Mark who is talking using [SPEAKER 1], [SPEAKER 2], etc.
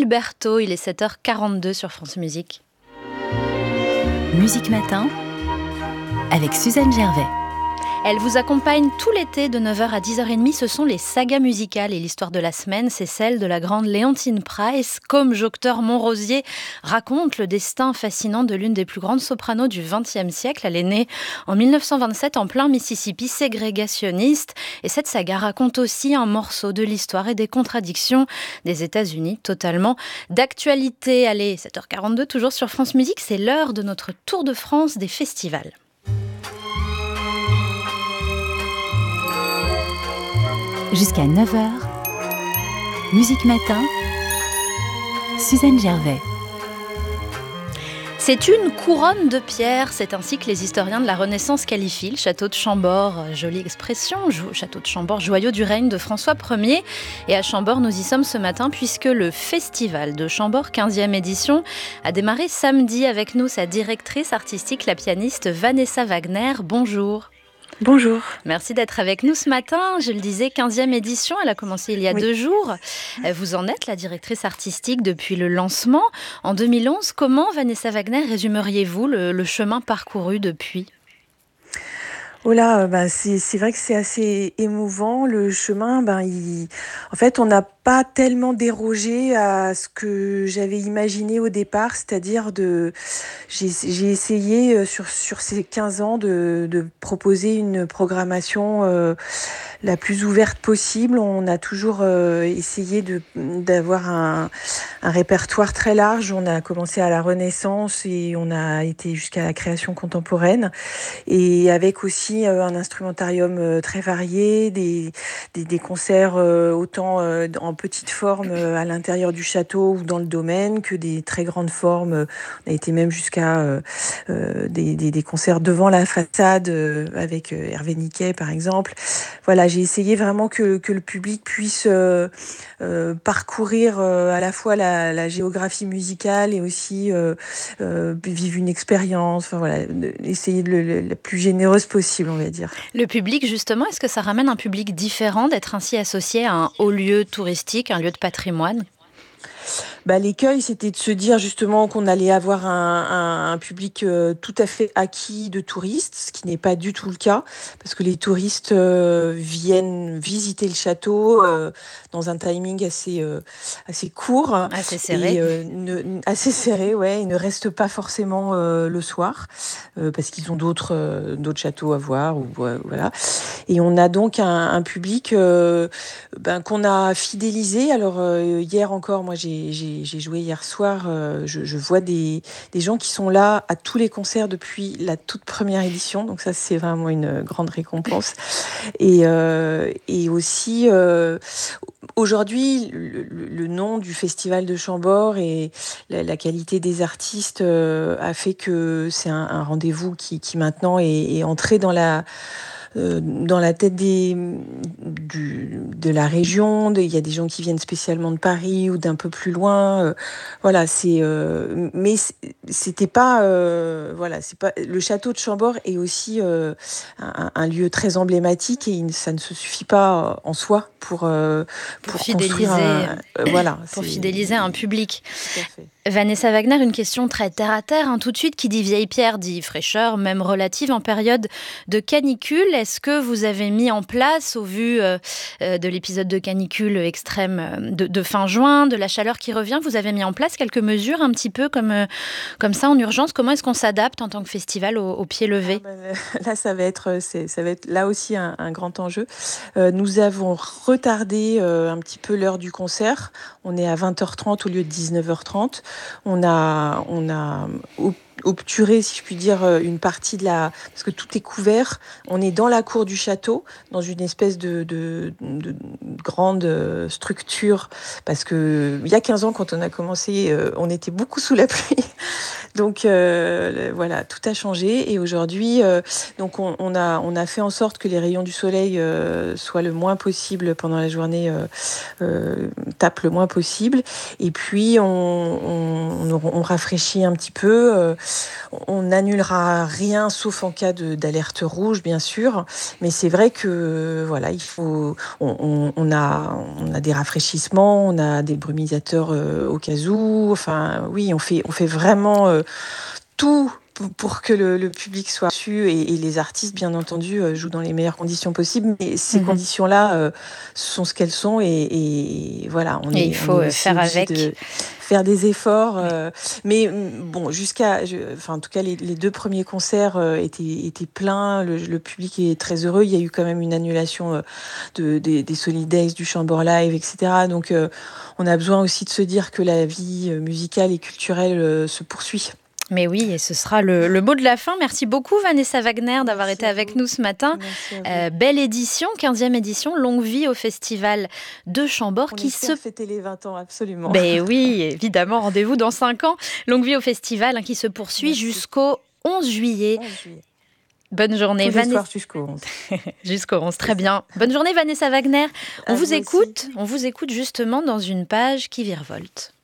[SPEAKER 1] Gilberto. Il est 7h42 sur France Musique.
[SPEAKER 2] Musique Matin avec Suzanne Gervais.
[SPEAKER 1] Elle vous accompagne tout l'été de 9h à 10h30. Ce sont les sagas musicales et l'histoire de la semaine, c'est celle de la grande Léontine Price. Comme Jocteur Montrosier raconte le destin fascinant de l'une des plus grandes sopranos du XXe siècle. Elle est née en 1927 en plein Mississippi, ségrégationniste. Et cette saga raconte aussi un morceau de l'histoire et des contradictions des États-Unis, totalement d'actualité. Allez, 7h42, toujours sur France Musique, c'est l'heure de notre tour de France des festivals.
[SPEAKER 2] Jusqu'à 9h, Musique Matin, Suzanne Gervais.
[SPEAKER 1] C'est une couronne de pierre, c'est ainsi que les historiens de la Renaissance qualifient le château de Chambord. Jolie expression, château de Chambord, joyau du règne de François Ier. Et à Chambord, nous y sommes ce matin puisque le festival de Chambord, 15e édition, a démarré samedi. Avec nous, sa directrice artistique, la pianiste Vanessa Wagner. Bonjour.
[SPEAKER 3] Bonjour.
[SPEAKER 1] Merci d'être avec nous ce matin. Je le disais, 15e édition, elle a commencé il y a 2 jours. Vous en êtes la directrice artistique depuis le lancement en 2011. Comment, Vanessa Wagner, résumeriez-vous le chemin parcouru depuis ?
[SPEAKER 3] Oh là, c'est vrai que c'est assez émouvant. Le chemin, en fait, on n'a pas tellement dérogé à ce que j'avais imaginé au départ, c'est-à-dire j'ai essayé sur ces 15 ans de proposer une programmation la plus ouverte possible. On a toujours essayé d'avoir un répertoire très large. On a commencé à la Renaissance et on a été jusqu'à la création contemporaine, et avec aussi un instrumentarium très varié, des concerts autant en petite forme à l'intérieur du château ou dans le domaine que des très grandes formes. On a été même jusqu'à des concerts devant la façade avec Hervé Niquet par exemple. Voilà, j'ai essayé vraiment que le public puisse parcourir à la fois la géographie musicale et aussi vivre une expérience. Enfin voilà, essayer de la plus généreuse possible, on va dire.
[SPEAKER 1] Le public, justement, est-ce que ça ramène un public différent d'être ainsi associé à un haut lieu touristique, un lieu de patrimoine ?
[SPEAKER 3] L'écueil, c'était de se dire justement qu'on allait avoir un public tout à fait acquis de touristes, ce qui n'est pas du tout le cas, parce que les touristes viennent visiter le château dans un timing assez court.
[SPEAKER 1] Assez serré.
[SPEAKER 3] Et assez serré, ouais. Ils ne restent pas forcément le soir, parce qu'ils ont d'autres châteaux à voir. Voilà. Et on a donc un public qu'on a fidélisé. Alors hier encore, moi j'ai joué hier soir, je vois des gens qui sont là à tous les concerts depuis la toute première édition, donc ça c'est vraiment une grande récompense. Et aussi aujourd'hui le nom du festival de Chambord et la qualité des artistes a fait que c'est un rendez-vous qui maintenant est entré dans la tête de la région. Il y a des gens qui viennent spécialement de Paris ou d'un peu plus loin. Voilà, mais c'était pas, c'est pas. Le château de Chambord est aussi un lieu très emblématique et ça ne se suffit pas en soi pour
[SPEAKER 1] fidéliser,
[SPEAKER 3] pour
[SPEAKER 1] fidéliser un public.
[SPEAKER 3] Tout à fait.
[SPEAKER 1] Vanessa Wagner, une question très terre-à-terre, tout de suite, qui dit vieille pierre dit fraîcheur, même relative en période de canicule. Est-ce que vous avez mis en place, au vu de l'épisode de canicule extrême de fin juin, de la chaleur qui revient, vous avez mis en place quelques mesures un petit peu comme ça en urgence? Comment est-ce qu'on s'adapte en tant que festival au pied levé?
[SPEAKER 3] Là, ça va être là aussi un grand enjeu. Nous avons retardé un petit peu l'heure du concert. On est à 20h30 au lieu de 19h30. On a obturé, si je puis dire, une partie parce que tout est couvert. On est dans la cour du château, dans une espèce de grande structure, parce que il y a 15 ans, quand on a commencé, on était beaucoup sous la pluie. Donc voilà, tout a changé et aujourd'hui, donc on a fait en sorte que les rayons du soleil soient le moins possible pendant la journée, tapent le moins possible. Et puis on rafraîchit un petit peu. On n'annulera rien sauf en cas d'alerte rouge, bien sûr. Mais c'est vrai que voilà, il faut. On a des rafraîchissements, on a des brumisateurs au cas où. Enfin, oui, on fait vraiment tout pour que le public soit reçu et les artistes, bien entendu, jouent dans les meilleures conditions possibles. Mais ces
[SPEAKER 1] Mhm.
[SPEAKER 3] conditions-là sont ce qu'elles sont et voilà,
[SPEAKER 1] Et il
[SPEAKER 3] on
[SPEAKER 1] faut
[SPEAKER 3] est aussi
[SPEAKER 1] faire
[SPEAKER 3] obligé
[SPEAKER 1] avec.
[SPEAKER 3] de faire des efforts.
[SPEAKER 1] Ouais.
[SPEAKER 3] Mais bon, enfin, en tout cas, les deux premiers concerts étaient pleins. Le public est très heureux. Il y a eu quand même une annulation des Solidays, du Chamber Live, etc. Donc, on a besoin aussi de se dire que la vie musicale et culturelle se poursuit.
[SPEAKER 1] Mais oui, et ce sera le mot de la fin. Merci beaucoup Vanessa Wagner d'avoir
[SPEAKER 3] Merci
[SPEAKER 1] été
[SPEAKER 3] à
[SPEAKER 1] avec
[SPEAKER 3] vous.
[SPEAKER 1] nous ce matin.
[SPEAKER 3] Merci à vous.
[SPEAKER 1] Belle édition, 15e édition, longue vie au Festival de Chambord
[SPEAKER 3] On
[SPEAKER 1] qui se...
[SPEAKER 3] espère fêter les 20 ans, absolument.
[SPEAKER 1] Ben oui, évidemment, rendez-vous dans 5 ans. Longue vie au festival qui se poursuit
[SPEAKER 3] Merci.
[SPEAKER 1] jusqu'au 11 juillet.
[SPEAKER 3] 11 juillet.
[SPEAKER 1] Bonne journée
[SPEAKER 3] Tous les
[SPEAKER 1] Vanessa.
[SPEAKER 3] soirs jusqu'au 11.
[SPEAKER 1] Jusqu'au 11,
[SPEAKER 3] C'est
[SPEAKER 1] très
[SPEAKER 3] ça.
[SPEAKER 1] bien. Bonne journée Vanessa Wagner.
[SPEAKER 3] À vous aussi.
[SPEAKER 1] On vous écoute justement dans une page qui virevolte.